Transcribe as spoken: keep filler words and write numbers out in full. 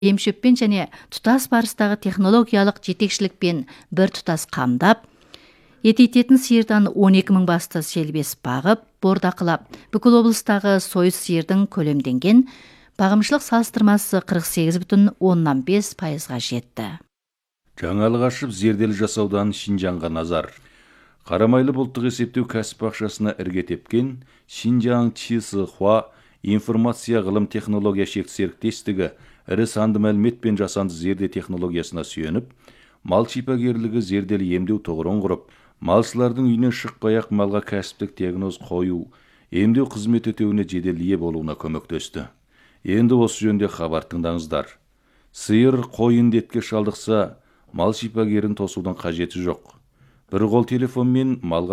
емшөппен және тұтас барыстағы технологиялық жетекшілікпен бір тұтас қамдап, етейтетін сиырдан он екі мың басты селбес бағып, бордақылап, бүкіл облыстағы сойыс сиырдың көлемденген бағымшылық салыстырмасы қырық сегіз бүтін оннан бес пайызға жетті. Жаңалық ашып зерделі жасаудан Шинжаңға назар. Қарамайлы бұлттық есептеу кәсіп ақшасына ірге тепкен Шинжаң Чисыхуа информация ғылым технология шекті серіктестігі ірі санды мәлімет пен жасанды зерде технологиясына сүйеніп, мал шипагерлігі зерделі емдеу тұғырын құрып, малшылардың үйінен шықпай-ақ малға кәсіптік диагноз қою, емдеу қызмет өтеуіне жедел ие болуына көмектесті. Енді осы жөнде хабар тыңдаңыздар. Сиыр, қой індетке шалдықса, мал шипагерін тосудың қажеті жоқ. Бір қол телефонмен малға